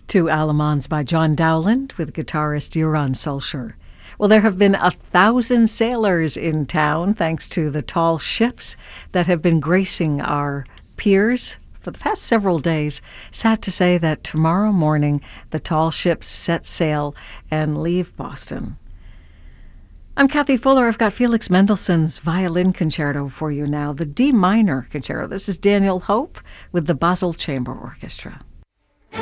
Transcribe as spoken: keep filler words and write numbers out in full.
Two Allemands by John Dowland with guitarist Joran Solskjaer. Well, there have been a thousand sailors in town thanks to the tall ships that have been gracing our piers for the past several days. Sad to say that tomorrow morning the tall ships set sail and leave Boston. I'm Kathy Fuller. I've got Felix Mendelssohn's Violin Concerto for you now, the D minor concerto. This is Daniel Hope with the Basel Chamber Orchestra.